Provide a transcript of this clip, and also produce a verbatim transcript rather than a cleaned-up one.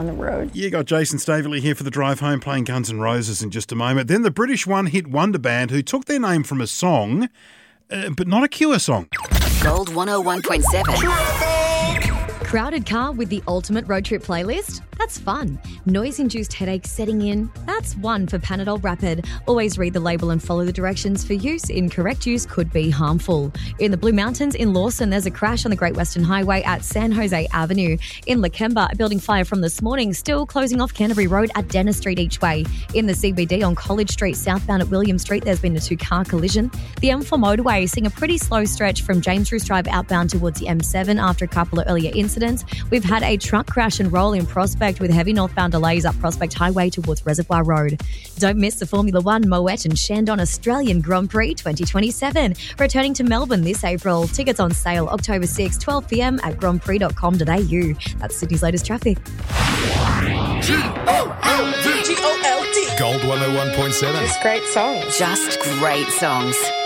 on the road. You got Jason Staveley here for the drive home, playing Guns N' Roses in just a moment. Then the British one-hit wonder band who took their name from a song, uh, but not a Cure song. Gold one oh one point seven. Crowded car with the ultimate road trip playlist? That's fun. Noise-induced headaches setting in? That's one for Panadol Rapid. Always read the label and follow the directions for use. Incorrect use could be harmful. In the Blue Mountains in Lawson, there's a crash on the Great Western Highway at San Jose Avenue. In Lakemba, a building fire from this morning, still closing off Canterbury Road at Dennis Street each way. In the C B D on College Street, southbound at William Street, there's been a two-car collision. The M four motorway seeing a pretty slow stretch from James Roos Drive outbound towards the M seven after a couple of earlier incidents. We've had a truck crash and roll in Prospect with heavy northbound delays up Prospect Highway towards Reservoir Road. Don't miss the Formula One Moet and Shandon Australian Grand Prix twenty twenty-seven. Returning to Melbourne this April. Tickets on sale October sixth, twelve p.m. at grand prix dot com dot a u. That's Sydney's latest traffic. G O L D. G O L D. Gold one oh one point seven. It's great songs. Just great songs.